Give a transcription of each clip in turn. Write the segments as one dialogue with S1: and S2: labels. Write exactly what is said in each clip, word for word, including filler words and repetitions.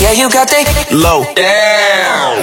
S1: Yeah, you got that low. Damn.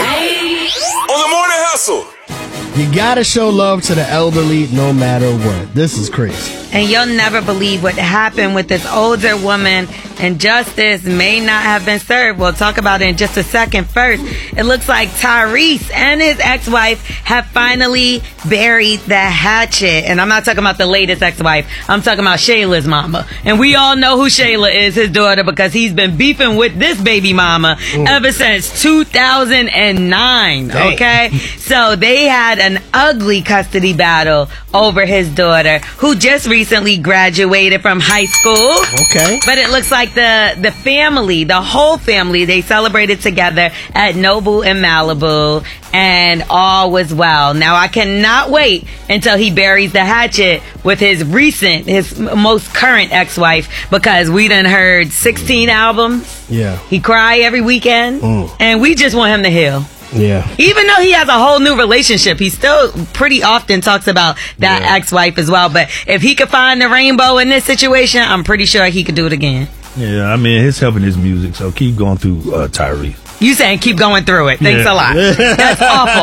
S2: On the morning hustle.
S3: You gotta show love to the elderly no matter what. This is crazy.
S4: And you'll never believe what happened with this older woman, and justice may not have been served. We'll talk about it in just a second. First, it looks like Tyrese and his ex-wife have finally buried the hatchet. And I'm not talking about the latest ex-wife. I'm talking about Shayla's mama. And we all know who Shayla is, his daughter, because he's been beefing with this baby mama mm. ever since two thousand nine. Dang. Okay? So they had an ugly custody battle over his daughter, who just recently graduated from high school.
S3: Okay.
S4: But it looks like the, the family, the whole family, they celebrated together at Noble in Malibu, and all was well. Now, I cannot wait until he buries the hatchet with his recent, his most current ex-wife, because we done heard sixteen albums.
S3: Yeah.
S4: He cry every weekend, mm. and we just want him to heal.
S3: Yeah.
S4: Even though he has a whole new relationship, he still pretty often talks about that yeah. ex-wife as well. But if he could find the rainbow in this situation, I'm pretty sure he could do it again.
S5: Yeah, I mean, it's helping his music, so keep going through uh, Tyrese.
S4: You saying keep going through it. Thanks
S5: yeah.
S4: a lot. That's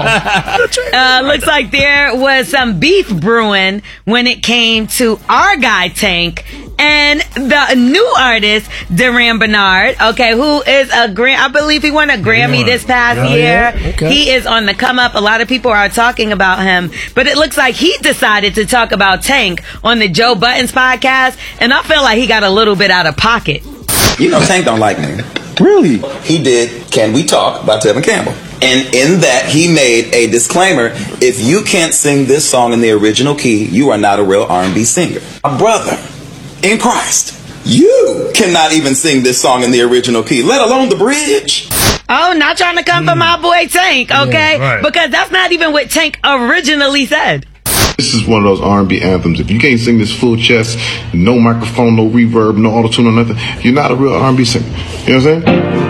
S4: awful. Uh, looks like there was some beef brewing when it came to our guy Tank and the new artist Duran Bernard. Okay, who is a Gram? I believe he won a Grammy yeah. this past oh, year.
S3: Yeah? Okay.
S4: He is on the come up. A lot of people are talking about him, but it looks like he decided to talk about Tank on the Joe Budden's podcast, and I feel like he got a little bit out of pocket.
S6: You know, Tank don't like me.
S5: Really?
S6: He did Can We Talk by Tevin Campbell. And in that, he made a disclaimer. If you can't sing this song in the original key, you are not a real R and B singer. A brother in Christ, you cannot even sing this song in the original key, let alone the bridge.
S4: Oh, not trying to come mm. for my boy Tank, okay?
S5: Yeah, right.
S4: Because that's not even what Tank originally said.
S7: This is one of those R and B anthems. If you can't sing this full chest, no microphone, no reverb, no auto-tune or nothing, you're not a real R and B singer. You know what I'm saying?